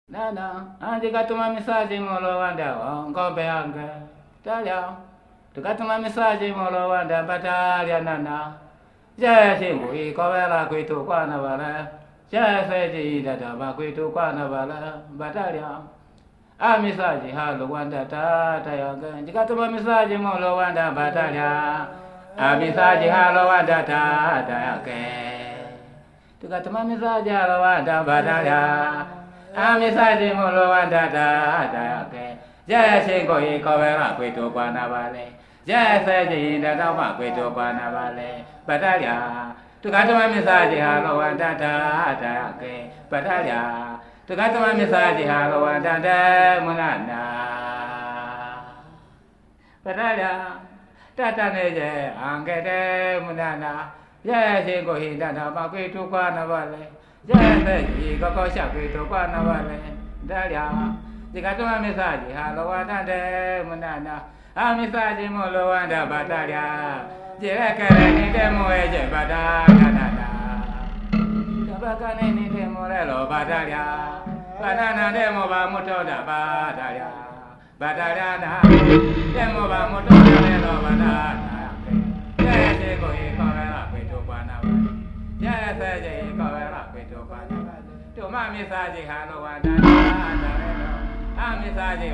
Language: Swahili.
Nana, andi katuma message molo wanda ngombe yange. Talia. Tukatuma message molo wanda batalia nana. Je singu ikowela kwitu kwana wala. Je seji dada ba kwitu kwana wala batalia. A message halo wanda tata yange. Jikatuma message molo wanda batalia. A message halo wanda tata yange. Tukatuma message halo wanda batalia. Amisaji molo wanda da ke. Je singo ikowela kwitu kwana wale. Je seji dada ba kwitu kwana wale batalia. Tukatuma message halo wanda da ke. Batalia. Tukatuma message halo wanda da munana. Batalia. Tata neje angede munana. Je singo dada ba kwitu kwana wale. Je koko shakwito kwana wale dalia jikatuma message halo wanda de munana a message molo wanda batalia jirekere ni demo eje batalia nana tabaka ni demo lelo batalia banana demo ba mutoda batalia batalia na demo ba mutoda lelo batalia je ko ikowela kwito kwana wale je ikowela kwito kwana wale to ma message halo wanda da lelo a message